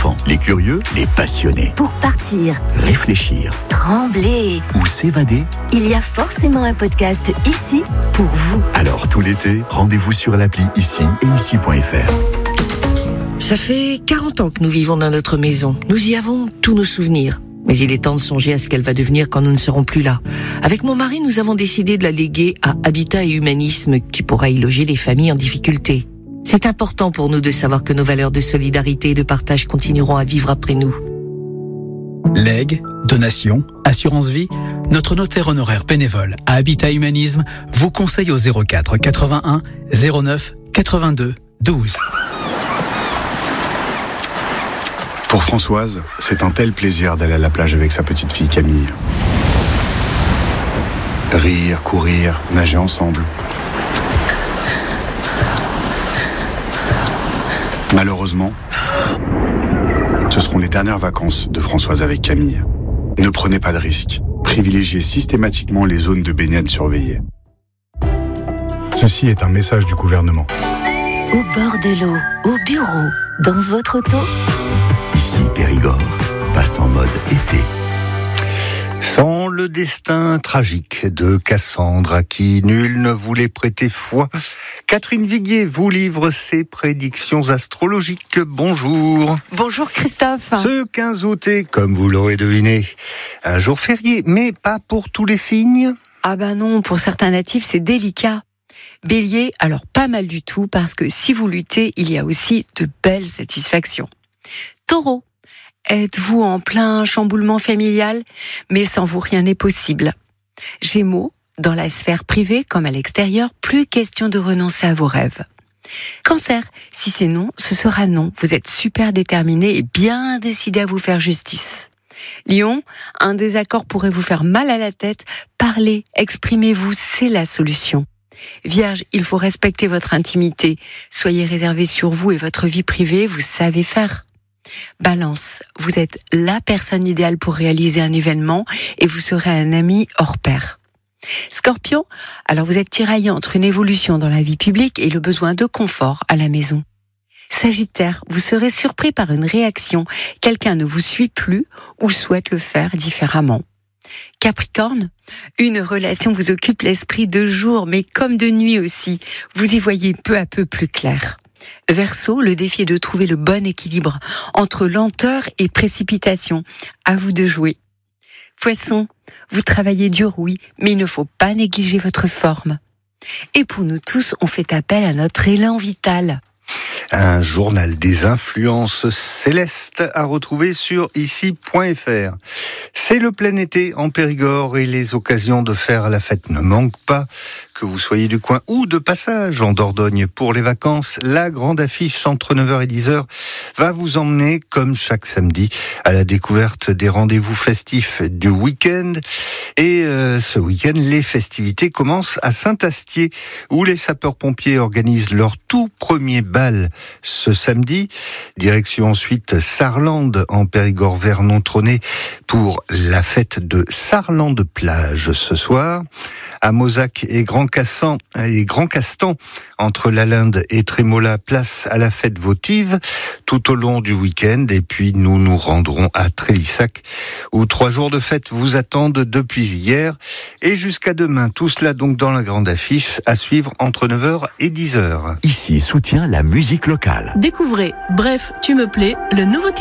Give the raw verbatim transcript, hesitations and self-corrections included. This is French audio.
enfants, les curieux, les passionnés. Pour partir, réfléchir, trembler ou s'évader, il y a forcément un podcast ici pour vous. Alors tout l'été, rendez-vous sur l'appli Ici et ici point f r. Ça fait quarante ans que nous vivons dans notre maison. Nous y avons tous nos souvenirs. Mais il est temps de songer à ce qu'elle va devenir quand nous ne serons plus là. Avec mon mari, nous avons décidé de la léguer à Habitat et Humanisme, qui pourra y loger les familles en difficulté. C'est important pour nous de savoir que nos valeurs de solidarité et de partage continueront à vivre après nous. Legs, donations, assurance vie, notre notaire honoraire bénévole à Habitat Humanisme vous conseille au zéro quatre quatre-vingt-un zéro neuf quatre-vingt-deux douze. Pour Françoise, c'est un tel plaisir d'aller à la plage avec sa petite fille Camille. Rire, courir, nager ensemble. Malheureusement, ce seront les dernières vacances de Françoise avec Camille. Ne prenez pas de risques. Privilégiez systématiquement les zones de baignade surveillées. Ceci est un message du gouvernement. Au bord de l'eau, au bureau, dans votre auto. Ici Périgord, passe en mode été. Sans le destin tragique de Cassandre, à qui nul ne voulait prêter foi, Catherine Viguier vous livre ses prédictions astrologiques. Bonjour. Bonjour Christophe. Ce quinze août est, comme vous l'aurez deviné, un jour férié, mais pas pour tous les signes. Ah ben non, pour certains natifs c'est délicat. Bélier, alors pas mal du tout, parce que si vous luttez, il y a aussi de belles satisfactions. Taureau, êtes-vous en plein chamboulement familial, mais sans vous rien n'est possible. Gémeaux, dans la sphère privée comme à l'extérieur, plus question de renoncer à vos rêves. Cancer, si c'est non, ce sera non. Vous êtes super déterminé et bien décidé à vous faire justice. Lion, un désaccord pourrait vous faire mal à la tête. Parlez, exprimez-vous, c'est la solution. Vierge, il faut respecter votre intimité. Soyez réservé sur vous et votre vie privée, vous savez faire. Balance, vous êtes la personne idéale pour réaliser un événement et vous serez un ami hors pair. Scorpion, alors vous êtes tiraillé entre une évolution dans la vie publique et le besoin de confort à la maison. Sagittaire, vous serez surpris par une réaction. Quelqu'un ne vous suit plus ou souhaite le faire différemment. Capricorne, une relation vous occupe l'esprit de jour, mais comme de nuit aussi. Vous y voyez peu à peu plus clair. Verseau, le défi est de trouver le bon équilibre entre lenteur et précipitation. À vous de jouer. Poisson, vous travaillez dur, oui, mais il ne faut pas négliger votre forme. Et pour nous tous, on fait appel à notre élan vital. Un journal des influences célestes à retrouver sur ici point f r. C'est le plein été en Périgord et les occasions de faire la fête ne manquent pas. Que vous soyez du coin ou de passage en Dordogne pour les vacances, la grande affiche entre neuf heures et dix heures va vous emmener, comme chaque samedi, à la découverte des rendez-vous festifs du week-end. Et euh, ce week-end, les festivités commencent à Saint-Astier, où les sapeurs-pompiers organisent leur tout premier bal ce samedi. Direction ensuite Sarlande en Périgord-Vernon-Trônay pour la fête de Sarlande-Plage ce soir. À Mozac et Grand Castan, et Grand Castan, entre Lalinde et Trémola, place à la fête votive tout au long du week-end. Et puis nous nous rendrons à Trélissac, où trois jours de fête vous attendent depuis hier et jusqu'à demain. Tout cela donc dans la grande affiche à suivre entre neuf heures et dix heures. Ici soutient la musique locale. Découvrez Bref, tu me plais, le nouveau titre